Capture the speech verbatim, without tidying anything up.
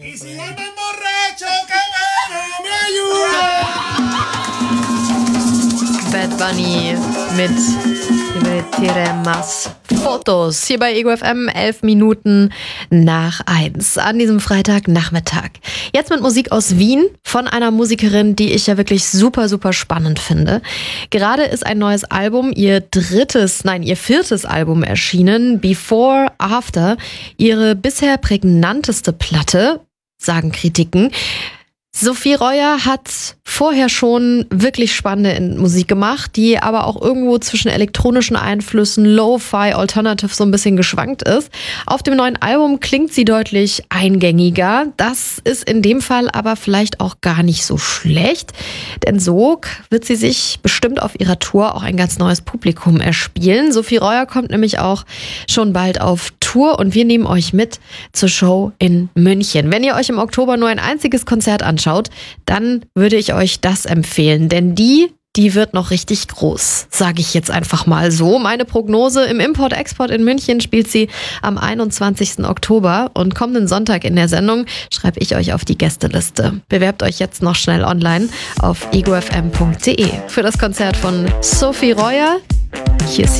Bad Bunny mit Divertere Más Fotos. Hier bei Ego F M, elf Minuten nach eins an diesem Freitagnachmittag. Jetzt mit Musik aus Wien von einer Musikerin, die ich ja wirklich super, super spannend finde. Gerade ist ein neues Album, ihr drittes, nein, ihr viertes Album erschienen, Before After. Ihre bisher prägnanteste Platte, sagen Kritiken. Sophie Reuer hat vorher schon wirklich spannende Musik gemacht, die aber auch irgendwo zwischen elektronischen Einflüssen, Lo-Fi, Alternative so ein bisschen geschwankt ist. Auf dem neuen Album klingt sie deutlich eingängiger. Das ist in dem Fall aber vielleicht auch gar nicht so schlecht, denn so wird sie sich bestimmt auf ihrer Tour auch ein ganz neues Publikum erspielen. Sophie Reuer kommt nämlich auch schon bald auf Tour und wir nehmen euch mit zur Show in München. Wenn ihr euch im Oktober nur ein einziges Konzert anschaut, dann würde ich euch das empfehlen, denn die, die wird noch richtig groß, sage ich jetzt einfach mal so. Meine Prognose: im Import-Export in München spielt sie am einundzwanzigsten Oktober und kommenden Sonntag in der Sendung schreibe ich euch auf die Gästeliste. Bewerbt euch jetzt noch schnell online auf ego f m punkt d e für das Konzert von Sophie Reuer. Hier ist